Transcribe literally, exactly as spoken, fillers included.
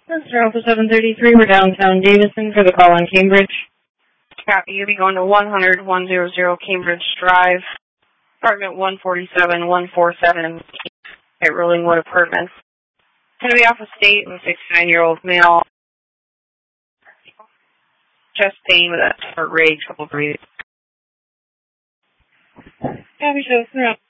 This is Alpha seven thirty-three. We're downtown Davison for the call on Cambridge. Copy. You'll be going to one hundred, one hundred Cambridge Drive, apartment one forty-seven, one forty-seven at Rollingwood Apartments. Going to be off of state and sixty-nine-year-old male. Chest pain with a heart rate, trouble breathing. Copy, show.